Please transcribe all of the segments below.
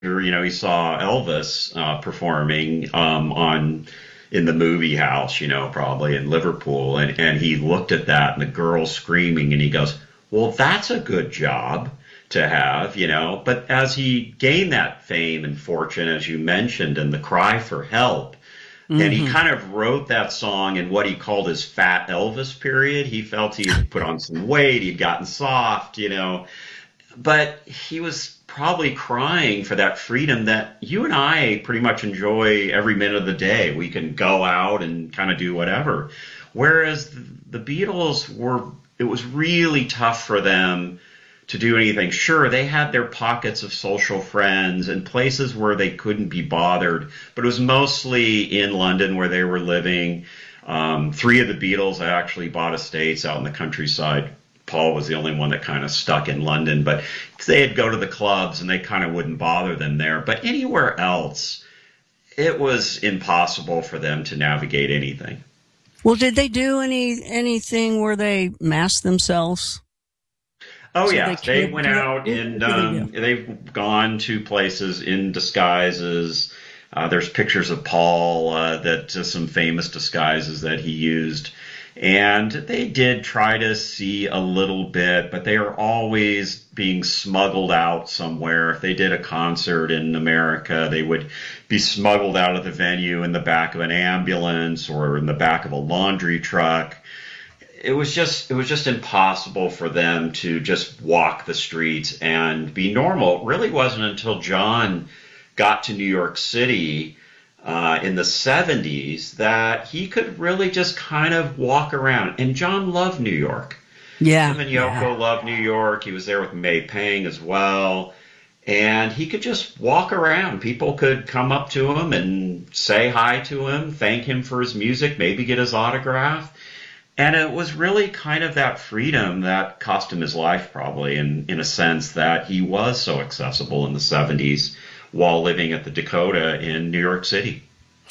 he saw Elvis performing on in the movie house, probably in Liverpool, and he looked at that and the girl screaming, and he goes, "Well, that's a good job to have." But as he gained that fame and fortune, as you mentioned, and the cry for help, and he kind of wrote that song in what he called his Fat Elvis period. He felt he had put on some weight, he'd gotten soft. But he was probably crying for that freedom that you and I pretty much enjoy every minute of the day. We can go out and kind of do whatever. Whereas the Beatles it was really tough for them to do anything. Sure, they had their pockets of social friends and places where they couldn't be bothered, but it was mostly in London where they were living. Three of the Beatles actually bought estates out in the countryside. Paul was the only one that kind of stuck in London, but they'd go to the clubs and they kind of wouldn't bother them there. But anywhere else, it was impossible for them to navigate anything. Well, did they do anything where they masked themselves? Oh, so yeah. They went out and they've gone to places in disguises. There's pictures of Paul, some famous disguises that he used. And they did try to see a little bit, but they are always being smuggled out somewhere. If they did a concert in America, they would be smuggled out of the venue in the back of an ambulance or in the back of a laundry truck. It was just impossible for them to just walk the streets and be normal. It really wasn't until John got to New York City in the 70s that he could really just kind of walk around. And John loved New York. Yeah. Him and Yoko loved New York. He was there with May Pang as well. And he could just walk around. People could come up to him and say hi to him, thank him for his music, maybe get his autograph. And it was really kind of that freedom that cost him his life, probably, in a sense that he was so accessible in the 70s while living at the Dakota in New York City.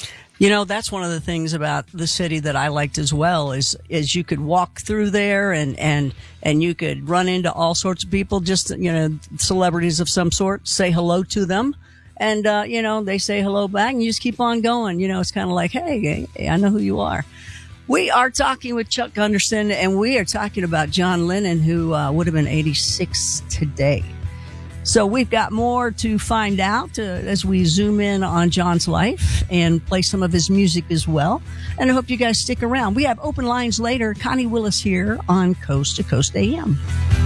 That's one of the things about the city that I liked as well is you could walk through there and you could run into all sorts of people, just, celebrities of some sort, say hello to them. And, they say hello back and you just keep on going. It's kind of like, hey, I know who you are. We are talking with Chuck Gunderson, and we are talking about John Lennon, who would have been 86 today. So we've got more to find out as we zoom in on John's life and play some of his music as well. And I hope you guys stick around. We have open lines later. Connie Willis here on Coast to Coast AM.